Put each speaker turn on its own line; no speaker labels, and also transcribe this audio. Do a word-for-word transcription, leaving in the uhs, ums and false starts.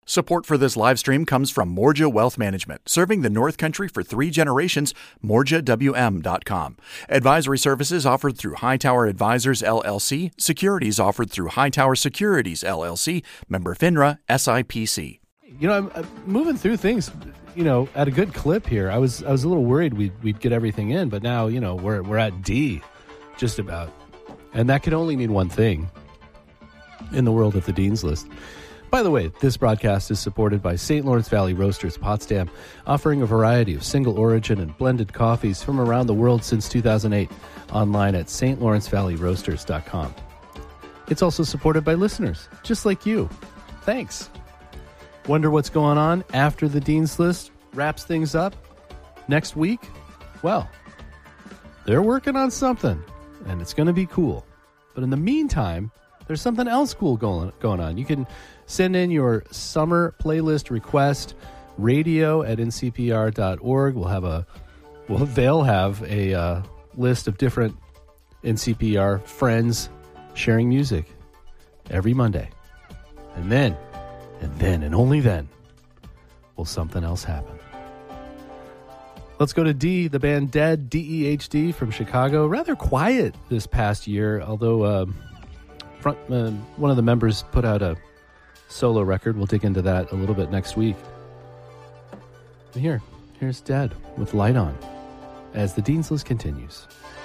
Support for this live stream comes from Morja Wealth Management, serving the North Country for three generations, morja w m dot com. Advisory services offered through Hightower Advisors, L L C. Securities offered through Hightower Securities, L L C. Member FINRA, S I P C.
You know, I'm, I'm moving through things, you know, at a good clip here. I was I was a little worried we'd, we'd get everything in, but now, you know, we're we're at D, just about. And that could only mean one thing in the world of the Dean's List. By the way, this broadcast is supported by Saint Lawrence Valley Roasters Potsdam, offering a variety of single origin and blended coffees from around the world since two thousand eight, online at s t lawrence valley roasters dot com. It's also supported by listeners, just like you. Thanks. Wonder what's going on after the Dean's List wraps things up next week? Well, they're working on something, and it's going to be cool. But in the meantime, there's something else cool going, going on. You can send in your summer playlist request, radio at n c p r dot org. We'll have a, well, they'll have a uh, list of different N C P R friends sharing music every Monday. And then, and then, and only then, will something else happen. Let's go to D, the band Dead, D E H D from Chicago. Rather quiet this past year, although uh, front, uh, one of the members put out a solo record. We'll dig into that a little bit next week. Here, here's Dead with Light On as the Dean's List continues.